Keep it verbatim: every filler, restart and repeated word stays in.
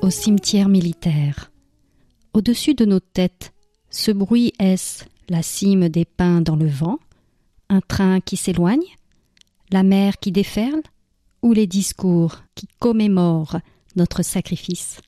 au cimetière militaire. Au-dessus de nos têtes, ce bruit est-ce la cime des pins dans le vent, un train qui s'éloigne, la mer qui déferle, ou les discours qui commémorent notre sacrifice?